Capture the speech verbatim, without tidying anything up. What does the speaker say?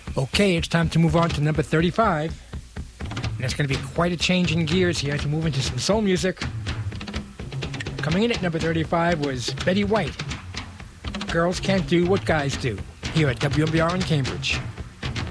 Okay, it's time to move on to number thirty-five. And it's going to be quite a change in gears here to move into some soul music. Coming in at number thirty-five was Betty White. Girls Can't Do What Guys Do, here at W M B R in Cambridge.